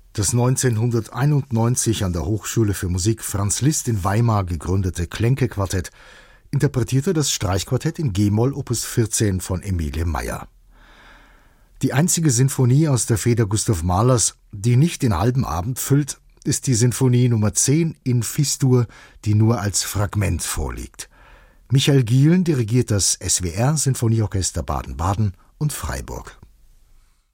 Das 1991 an der Hochschule für Musik Franz Liszt in Weimar gegründete Klenke-Quartett interpretierte das Streichquartett in G-Moll Opus 14 von Emilie Meyer. Die einzige Sinfonie aus der Feder Gustav Mahlers, die nicht den halben Abend füllt, ist die Sinfonie Nummer 10 in Fis-Dur, die nur als Fragment vorliegt. Michael Gielen dirigiert das SWR Sinfonieorchester Baden-Baden und Freiburg.